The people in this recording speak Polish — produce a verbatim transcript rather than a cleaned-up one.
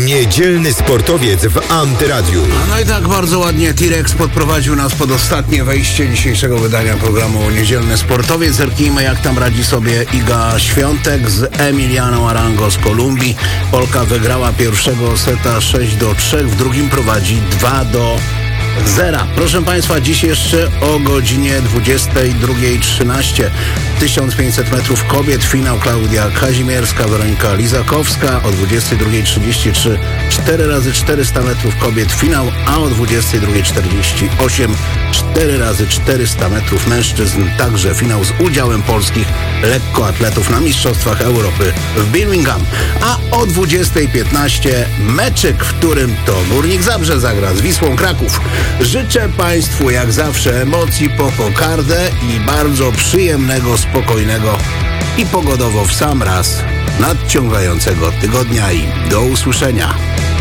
Niedzielny sportowiec w Antyradiu. No i tak bardzo ładnie T-Rex podprowadził nas pod ostatnie wejście dzisiejszego wydania programu Niedzielny Sportowiec. Zerknijmy, jak tam radzi sobie Iga Świątek z Emilianą Arango z Kolumbii. Polka wygrała pierwszego seta sześć do trzech, w drugim prowadzi dwa do zera. Proszę Państwa, dziś jeszcze o godzinie dwudziestej drugiej trzynaście tysiąc pięćset metrów kobiet, finał Klaudia Kazimierska, Weronika Lizakowska, o dwudziestej drugiej trzydzieści trzy cztery razy czterysta metrów kobiet finał, a o dwudziestej drugiej czterdzieści osiem cztery razy czterysta metrów mężczyzn, także finał z udziałem polskich lekkoatletów na Mistrzostwach Europy w Birmingham. A o dwudziestej piętnaście meczyk, w którym to Górnik Zabrze zagra z Wisłą Kraków. Życzę Państwu jak zawsze emocji po kokardę i bardzo przyjemnego, spokojnego i pogodowo w sam raz nadciągającego tygodnia i do usłyszenia.